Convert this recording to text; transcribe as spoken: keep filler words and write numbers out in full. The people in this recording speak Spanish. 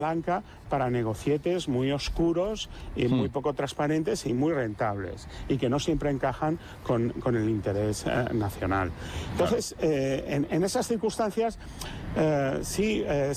palanca para negocietes muy oscuros y muy Hmm. poco transparentes y muy rentables, y que no siempre encajan con, con el interés eh, nacional. Entonces, eh, en, en esas circunstancias, eh, sí, eh,